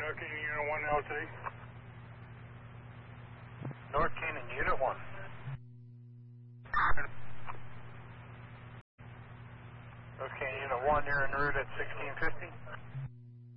North Canyon Unit 1 LT. North Canyon Unit 1. North Canyon Unit 1, you're en route at 1650.